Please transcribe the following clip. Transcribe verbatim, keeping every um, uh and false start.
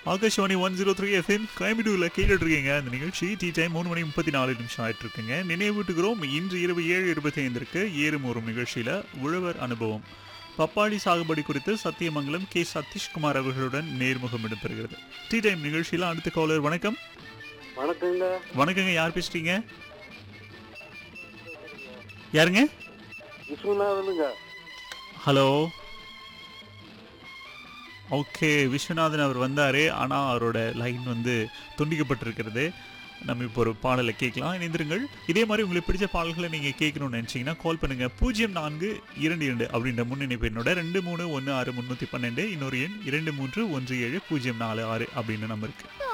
Akashvani one zero three FM கோயம்புத்தூரில் கேட்டுட்டு இருக்கீங்க. அந்த நிகழ்ச்சி டீ டைம் மூணு மணி முப்பத்தி நாலு நிமிஷம் ஆயிட்டு இருக்குங்க. நினைவூட்டுகிறோம், இன்று இரவு ஏழு இருபத்தி ஐந்திற்கு ஏறும் ஒரு நிகழ்ச்சியில் உழவர் அனுபவம் பப்பாளி சாகுபடி குறித்து சத்தியமங்கலம் கே சதீஷ்குமார் அவர்களுடன் நேர்முகம் இடம்பெறுகிறது. டீ டைம் நிகழ்ச்சியில் அடுத்த காலர். வணக்கம். வணக்கங்க. வணக்கங்க. யார் பேசுறீங்க? யாருங்க? விஸ்வநாதனுங்க. ஹலோ. ஓகே, விஸ்வநாதன் அவர் வந்தார். ஆனால் அவரோட லைன் வந்து துண்டிக்கப்பட்டிருக்கிறது. நம்ம இப்போ ஒரு பாடலை கேட்கலாம், இணைந்திருங்கள். இதே மாதிரி உங்களுக்கு பிடிச்ச பாடல்களை நீங்கள் கேட்கணும்னு நினச்சிங்கன்னா கால் பண்ணுங்கள். பூஜ்ஜியம் நான்கு இரண்டு இரண்டு அப்படின்ற முன்னிணைப்பு என்னோட ரெண்டு மூணு ஒன்று ஆறு முந்நூற்றி பன்னெண்டு, இன்னொரு எண் இரண்டு மூன்று ஒன்று ஏழு பூஜ்ஜியம் நாலு ஆறு அப்படின்னு நம்பருக்கு.